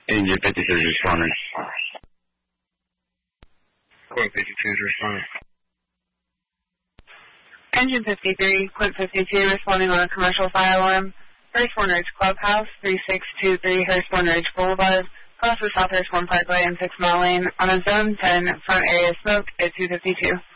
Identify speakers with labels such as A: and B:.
A: Engine 52 is responding.
B: Quint 52 is responding.
C: Engine 53, Quint 52, responding on a commercial fire alarm. Hurstbourne Ridge Clubhouse, 3623 Hurstbourne Ridge Boulevard, across the South Hurstbourne Parkway and 6 Mile Lane, on a Zone 10 front area smoke at 252.